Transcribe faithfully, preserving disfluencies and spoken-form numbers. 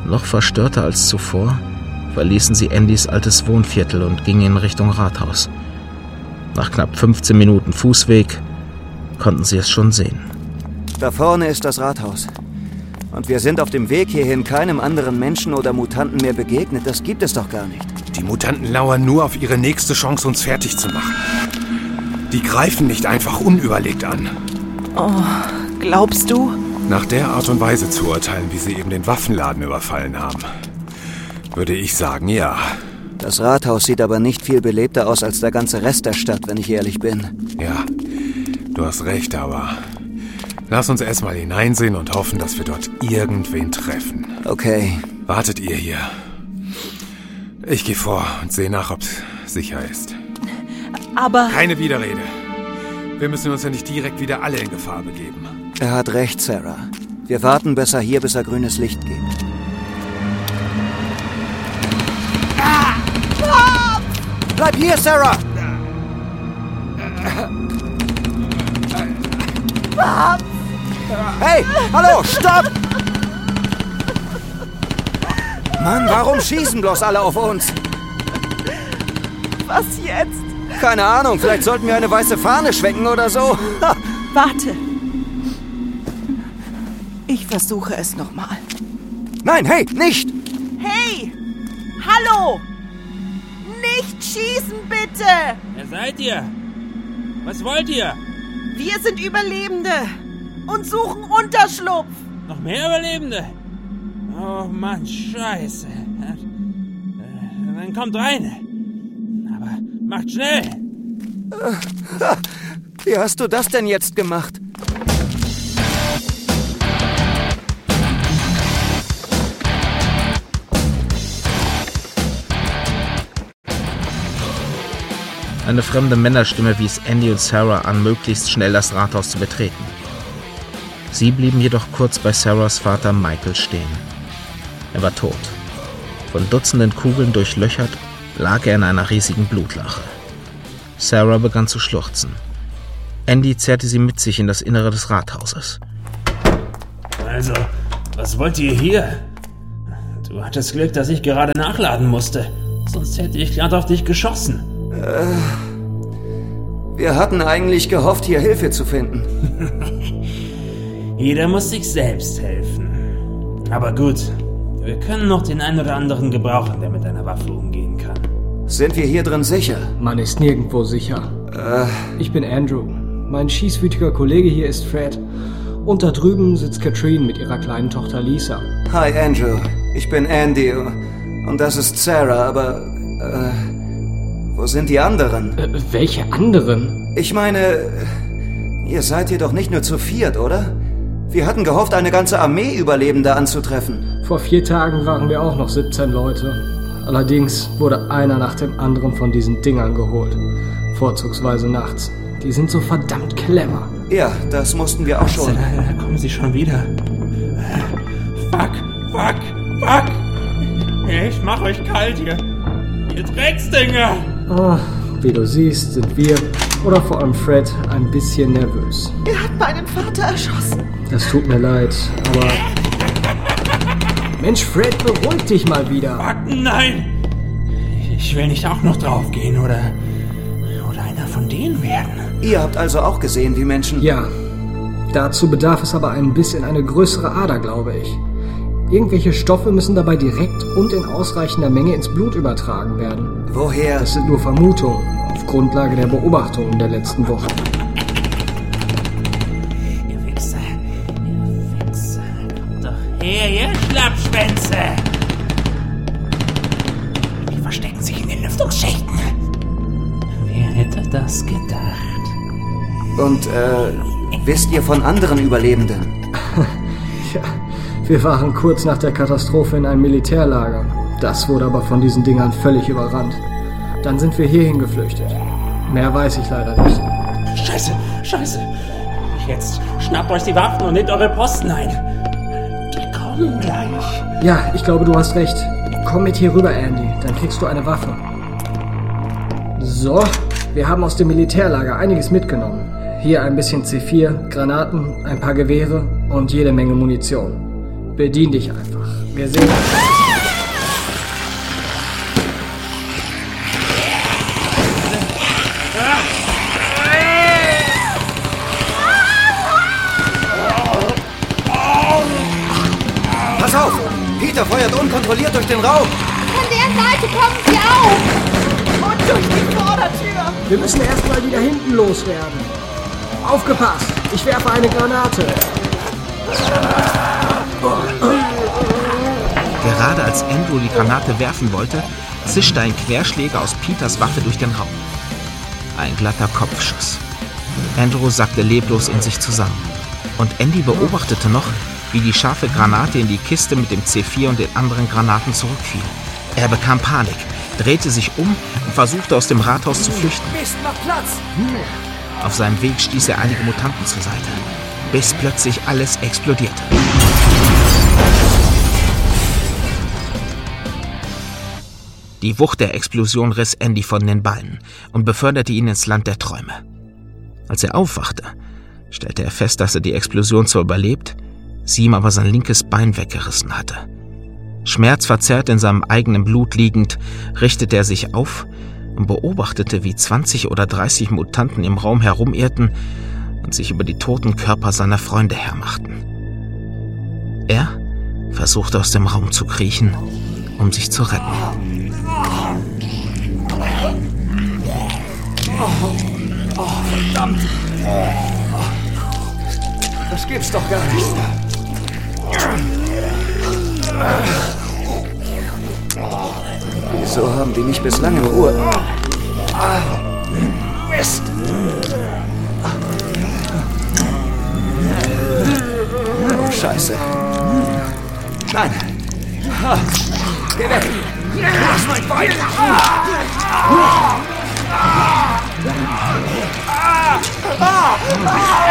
Noch verstörter als zuvor verließen sie Andys altes Wohnviertel und gingen in Richtung Rathaus. Nach knapp fünfzehn Minuten Fußweg konnten sie es schon sehen. Da vorne ist das Rathaus. Und wir sind auf dem Weg hierhin keinem anderen Menschen oder Mutanten mehr begegnet. Das gibt es doch gar nicht. Die Mutanten lauern nur auf ihre nächste Chance, uns fertig zu machen. Die greifen nicht einfach unüberlegt an. Oh, glaubst du? Nach der Art und Weise zu urteilen, wie sie eben den Waffenladen überfallen haben, würde ich sagen, ja. Das Rathaus sieht aber nicht viel belebter aus als der ganze Rest der Stadt, wenn ich ehrlich bin. Ja, du hast recht, aber lass uns erstmal hineinsehen und hoffen, dass wir dort irgendwen treffen. Okay. Wartet ihr hier. Ich gehe vor und sehe nach, ob es sicher ist. Aber... Keine Widerrede. Wir müssen uns ja nicht direkt wieder alle in Gefahr begeben. Er hat recht, Sarah. Wir warten besser hier, bis er grünes Licht gibt. Bleib hier, Sarah! Hey, hallo, stopp! Mann, warum schießen bloß alle auf uns? Was jetzt? Keine Ahnung, vielleicht sollten wir eine weiße Fahne schwenken oder so. Warte. Ich versuche es nochmal. Nein, hey, nicht! Hey! Hallo! Nicht schießen, bitte! Wer seid ihr? Was wollt ihr? Wir sind Überlebende und suchen Unterschlupf. Noch mehr Überlebende? Oh Mann, scheiße. Dann kommt rein. Aber macht schnell. Wie hast du das denn jetzt gemacht? Eine fremde Männerstimme wies Andy und Sarah an, möglichst schnell das Rathaus zu betreten. Sie blieben jedoch kurz bei Sarahs Vater Michael stehen. Er war tot. Von Dutzenden Kugeln durchlöchert lag er in einer riesigen Blutlache. Sarah begann zu schluchzen. Andy zerrte sie mit sich in das Innere des Rathauses. Also, was wollt ihr hier? Du hattest Glück, dass ich gerade nachladen musste. Sonst hätte ich gerade auf dich geschossen. Äh, wir hatten eigentlich gehofft, hier Hilfe zu finden. Jeder muss sich selbst helfen. Aber gut, wir können noch den einen oder anderen gebrauchen, der mit einer Waffe umgehen kann. Sind wir hier drin sicher? Man ist nirgendwo sicher. Äh, ich bin Andrew. Mein schießwütiger Kollege hier ist Fred. Und da drüben sitzt Katrine mit ihrer kleinen Tochter Lisa. Hi Andrew, ich bin Andy und das ist Sarah, aber... Äh, wo sind die anderen? Äh, welche anderen? Ich meine, ihr seid hier doch nicht nur zu viert, oder? Wir hatten gehofft, eine ganze Armee Überlebender anzutreffen. Vor vier Tagen waren wir auch noch siebzehn Leute. Allerdings wurde einer nach dem anderen von diesen Dingern geholt. Vorzugsweise nachts. Die sind so verdammt clever. Ja, das mussten wir auch schon. Da, da kommen sie schon wieder. Fuck, fuck, fuck. Ich mach euch kalt hier. Ihr Drecksdinger. Ah, wie du siehst, sind wir, oder vor allem Fred, ein bisschen nervös. Er hat meinen Vater erschossen. Das tut mir leid, aber... Mensch, Fred, beruhig dich mal wieder. Fuck, nein. Ich will nicht auch noch draufgehen, oder... Oder einer von denen werden. Ihr habt also auch gesehen, wie Menschen... Ja. Dazu bedarf es aber ein bisschen eine größere Ader, glaube ich. Irgendwelche Stoffe müssen dabei direkt und in ausreichender Menge ins Blut übertragen werden. Woher? Das sind nur Vermutungen, auf Grundlage der Beobachtungen der letzten Wochen. Ihr Wichser, ihr Wichser, kommt doch her, ihr Schlappschwänze! Die verstecken sich in den Lüftungsschichten. Wer hätte das gedacht? Und, äh, wisst ihr von anderen Überlebenden? Ja... Wir waren kurz nach der Katastrophe in einem Militärlager. Das wurde aber von diesen Dingern völlig überrannt. Dann sind wir hierhin geflüchtet. Mehr weiß ich leider nicht. Scheiße, scheiße. Jetzt schnappt euch die Waffen und nehmt eure Posten ein. Die kommen gleich. Ja, ich glaube, du hast recht. Komm mit hier rüber, Andy. Dann kriegst du eine Waffe. So, wir haben aus dem Militärlager einiges mitgenommen. Hier ein bisschen C vier, Granaten, ein paar Gewehre und jede Menge Munition. Bedien dich einfach. Wir sehen uns. Pass auf! Peter feuert unkontrolliert durch den Raum! Von der Seite kommen sie auch! Und durch die Vordertür! Wir müssen erstmal wieder hinten loswerden. Aufgepasst! Ich werfe eine Granate. Gerade als Andrew die Granate werfen wollte, zischte ein Querschläger aus Peters Waffe durch den Raum. Ein glatter Kopfschuss. Andrew sackte leblos in sich zusammen. Und Andy beobachtete noch, wie die scharfe Granate in die Kiste mit dem C vier und den anderen Granaten zurückfiel. Er bekam Panik, drehte sich um und versuchte aus dem Rathaus zu flüchten. Mist, mach Platz! Auf seinem Weg stieß er einige Mutanten zur Seite, bis plötzlich alles explodierte. Die Wucht der Explosion riss Andy von den Beinen und beförderte ihn ins Land der Träume. Als er aufwachte, stellte er fest, dass er die Explosion zwar überlebt, sie ihm aber sein linkes Bein weggerissen hatte. Schmerzverzerrt in seinem eigenen Blut liegend, richtete er sich auf und beobachtete, wie zwanzig oder dreißig Mutanten im Raum herumirrten und sich über die toten Körper seiner Freunde hermachten. Er versuchte aus dem Raum zu kriechen, um sich zu retten. Oh, oh verdammt! Das gibt's doch gar nicht. Wieso haben die mich bislang in Ruhe? Mist! Oh, Scheiße. Nein! Geh weg! Lass mein Bein! Ah! Ah!